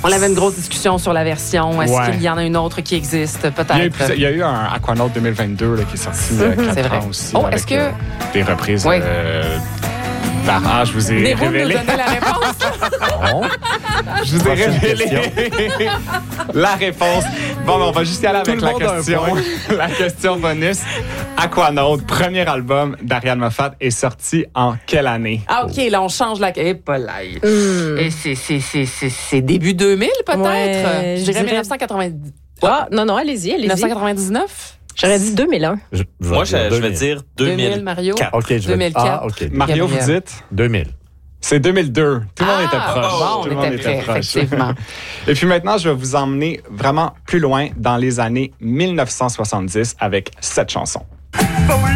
On avait une grosse discussion sur la version. Est-ce qu'il y en a une autre qui existe? Peut-être. Il y a eu un Aquanaut 2022 là, qui est sorti il y a 4 ans aussi. Oh, avec, est-ce que... des reprises Oui. par je vous ai Vous révélé. nous donnez la réponse. Bon. Je vous ai Prochaine révélé la réponse. Bon, ben, on va juste y aller avec Tout la le monde a un question. point. La question bonus. Aquanaut, premier album d'Ariane Moffat, est sorti en quelle année? Ah, OK, là, on change la... Et pas là. Et c'est début 2000, peut-être? Ouais, je dirais 1990. Ah, non, allez-y. 1999? J'aurais dit 2001. Moi, je vais dire 2000, Mario. 2004. OK, je vais... 2004. Ah, OK. Mario, vous Gabriel. dites? 2000. C'est 2002. Tout le monde était proche. Bon, Tout le on monde était prêts, proche. effectivement. Et puis maintenant, je vais vous emmener vraiment plus loin dans les années 1970 avec cette chanson.